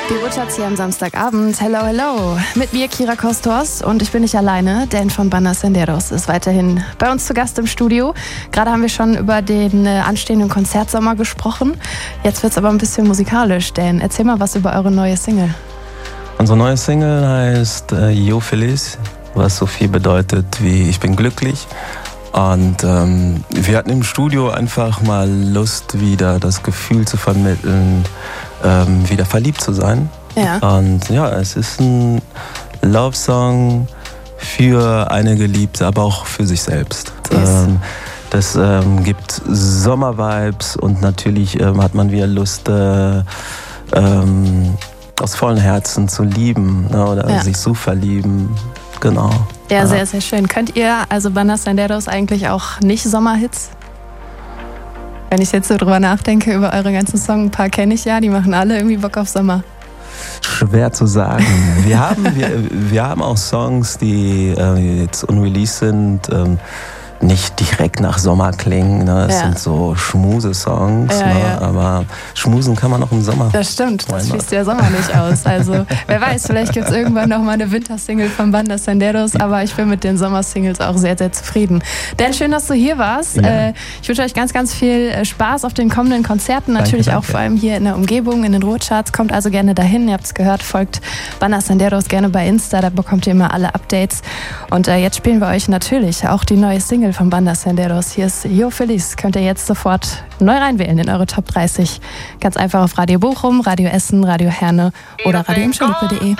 Die Rutschatz hier am Samstagabend. Hello, hello. Mit mir Kira Kostos und ich bin nicht alleine. Dan von Bandas Senderos ist weiterhin bei uns zu Gast im Studio. Gerade haben wir schon über den anstehenden Konzertsommer gesprochen. Jetzt wird es aber ein bisschen musikalisch. Dan, erzähl mal was über eure neue Single. Unsere neue Single heißt Yo Feliz, was so viel bedeutet wie ich bin glücklich. Und wir hatten im Studio einfach mal Lust, wieder das Gefühl zu vermitteln, wieder verliebt zu sein. Ja. Und ja, es ist ein Love-Song für eine Geliebte, aber auch für sich selbst. Yes. Das gibt Sommer-Vibes und natürlich hat man wieder Lust, aus vollem Herzen zu lieben, ne, oder sich zu verlieben. Genau. Ja, sehr, sehr schön. Könnt ihr, also Bandas Senderos, eigentlich auch nicht Sommerhits? Wenn ich jetzt so drüber nachdenke, über eure ganzen Songs, ein paar kenne ich ja, die machen alle irgendwie Bock auf Sommer. Schwer zu sagen. Wir haben auch Songs, die jetzt unreleased sind, nicht direkt nach Sommer klingen. Ne? Das sind so Schmuse-Songs, aber schmusen kann man auch im Sommer. Das stimmt, das schließt der Sommer nicht aus. Also wer weiß, vielleicht gibt es irgendwann noch mal eine Wintersingle von Bandas Senderos, aber ich bin mit den Sommersingles auch sehr, sehr zufrieden. Dan, schön, dass du hier warst. Ja. Ich wünsche euch ganz, ganz viel Spaß auf den kommenden Konzerten, natürlich auch vor allem hier in der Umgebung, in den Ruhrcharts. Kommt also gerne dahin, ihr habt es gehört, folgt Bandas Senderos gerne bei Insta, da bekommt ihr immer alle Updates. Und jetzt spielen wir euch natürlich auch die neue Single von Bandas Senderos. Hier ist Yo Feliz. Könnt ihr jetzt sofort neu reinwählen in eure Top 30. Ganz einfach auf Radio Bochum, Radio Essen, Radio Herne oder radioimschalippe.de.